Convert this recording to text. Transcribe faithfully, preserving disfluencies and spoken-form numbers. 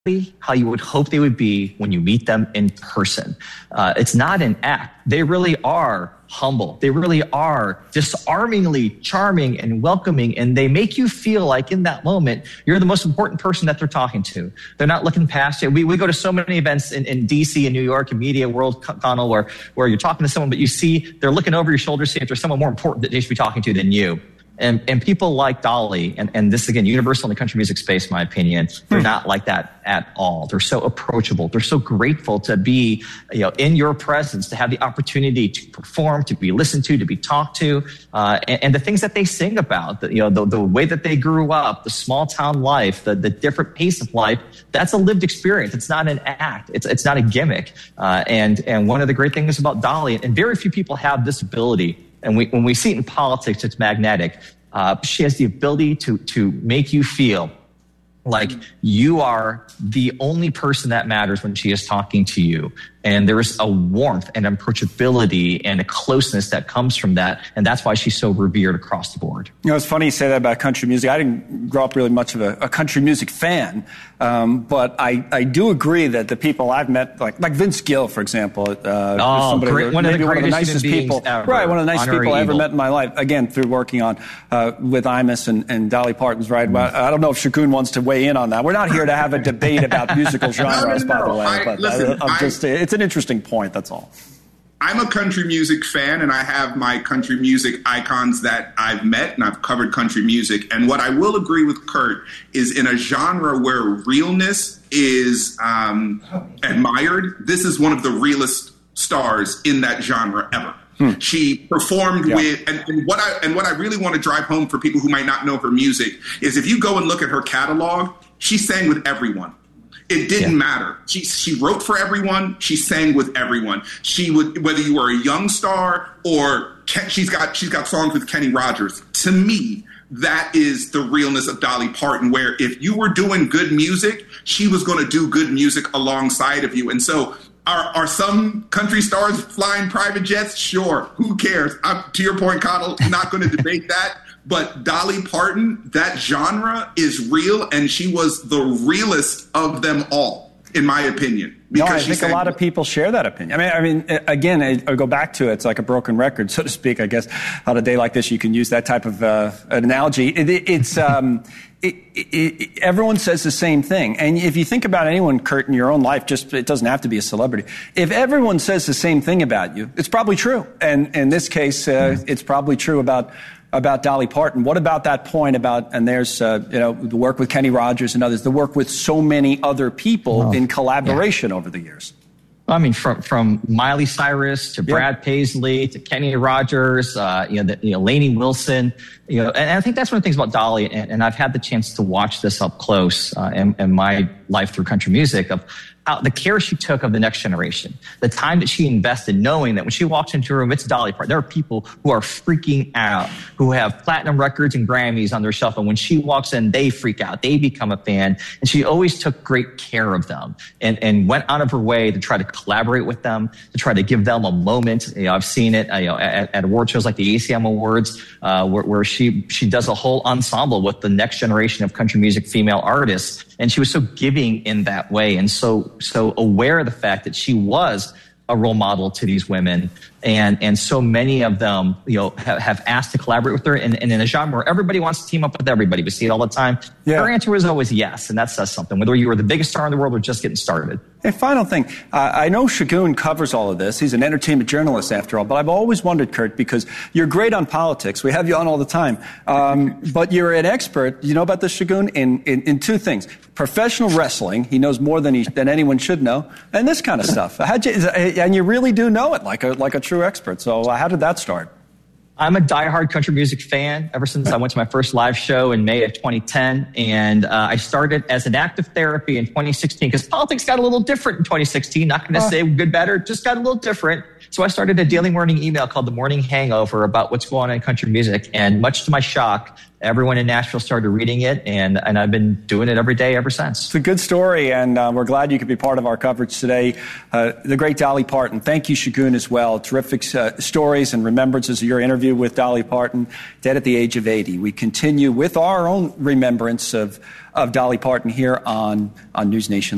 how you would hope they would be when you meet them in person. Uh, it's not an act. They really are humble. They really are disarmingly charming and welcoming, and they make you feel like in that moment, you're the most important person that they're talking to. They're not looking past you. We, we go to so many events in, in D C and New York and Media World, Connell, where, where you're talking to someone, but you see they're looking over your shoulder, seeing if there's someone more important that they should be talking to than you. And, and people like Dolly, and, and this, again, universal in the country music space, in my opinion, they're hmm. not like that at all. They're so approachable. They're so grateful to be, you know, in your presence, to have the opportunity to perform, to be listened to, to be talked to, uh, and, and the things that they sing about, the, you know, the, the way that they grew up, the small town life, the, the different pace of life, that's a lived experience. It's not an act. It's, it's not a gimmick. Uh, and, and one of the great things about Dolly, and very few people have this ability, and we, when we see it in politics, it's magnetic. Uh, she has the ability to, to make you feel like you are the only person that matters when she is talking to you. And there is a warmth and approachability and a closeness that comes from that. And that's why she's so revered across the board. You know, it's funny you say that about country music. I didn't grow up really much of a, a country music fan. Um, but I, I do agree that the people I've met, like, like Vince Gill, for example, uh, oh, great, one, of the one of the nicest people, ever. right? One of the nicest people I ever evil. met in my life. Again, through working on, uh, with Imus and, and Dolly Parton's Ride. Well, I don't know if Shagun wants to weigh in on that. We're not here to have a debate about musical genres, no, no, no. by the way. I, but listen, I, I'm I, just, it's an interesting point, that's all. I'm a country music fan, and I have my country music icons that I've met, and I've covered country music. And what I will agree with Kurt is, in a genre where realness is um, admired, this is one of the realest stars in that genre ever. Hmm. She performed yeah. with, and, and what I and what I really want to drive home for people who might not know her music is, if you go and look at her catalog, she sang with everyone. It didn't yeah. matter. She she wrote for everyone. She sang with everyone. She would, whether you were a young star or Ken, she's got she's got songs with Kenny Rogers. To me, that is the realness of Dolly Parton, where if you were doing good music, she was going to do good music alongside of you. And so, are are some country stars flying private jets? Sure. Who cares? I'm, to your point, Connell, not going to debate that. But Dolly Parton, that genre is real, and she was the realest of them all, in my opinion. No, I think a lot of people share that opinion. I mean, I mean, again, I, I go back to it. It's like a broken record, so to speak. I guess on a day like this, you can use that type of uh, analogy. It, it, it's um, it, it, it, everyone says the same thing, and if you think about anyone, Kurt, in your own life, just it doesn't have to be a celebrity. If everyone says the same thing about you, it's probably true. And in this case, uh, mm. it's probably true about. about Dolly Parton. What about that point about, and there's, uh, you know, the work with Kenny Rogers and others, the work with so many other people oh, in collaboration yeah. over the years? I mean, from from Miley Cyrus to Brad yep. Paisley to Kenny Rogers, uh, you know, the, you know, Lainey Wilson, you know, and, and I think that's one of the things about Dolly, and, and I've had the chance to watch this up close uh, in, in my life through country music, of how the care she took of the next generation, the time that she invested, knowing that when she walks into a room, it's Dolly Parton. There are people who are freaking out, who have platinum records and Grammys on their shelf, and when she walks in, they freak out. They become a fan, and she always took great care of them, and, and went out of her way to try to collaborate with them, to try to give them a moment. You know, I've seen it uh, you know, at, at award shows like the A C M Awards, uh, where, where she she does a whole ensemble with the next generation of country music female artists. And she was so giving in that way, and so so aware of the fact that she was a role model to these women. And and so many of them, you know, have, have asked to collaborate with her, and, and in a genre where everybody wants to team up with everybody. We see it all the time. Yeah. Her answer was always yes, and that says something, whether you were the biggest star in the world or just getting started. Hey, final thing. Uh, I know Shagun covers all of this. He's an entertainment journalist, after all. But I've always wondered, Kurt, because you're great on politics. We have you on all the time. Um, but you're an expert, you know about this, Shagun, in, in, in two things. Professional wrestling. He knows more than he, than anyone should know. And this kind of stuff. How'd you, and you really do know it like a, like a true expert. So uh, how did that start? I'm a diehard country music fan ever since I went to my first live show in May of twenty ten. And uh, I started as an active therapy in twenty sixteen, because politics got a little different in twenty sixteen. Not going to uh, say good, better, just got a little different. So I started a daily morning email called The Morning Hangover about what's going on in country music. And much to my shock, everyone in Nashville started reading it, and, and I've been doing it every day ever since. It's a good story, and uh, we're glad you could be part of our coverage today. Uh, the great Dolly Parton. Thank you, Shagun, as well. Terrific uh, stories and remembrances of your interview with Dolly Parton, dead at the age of eighty. We continue with our own remembrance of, of Dolly Parton here on, on News Nation.